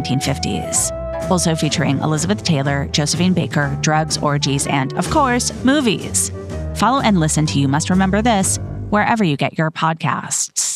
1950s. Also featuring Elizabeth Taylor, Josephine Baker, drugs, orgies, and, of course, movies. Follow and listen to You Must Remember This wherever you get your podcasts.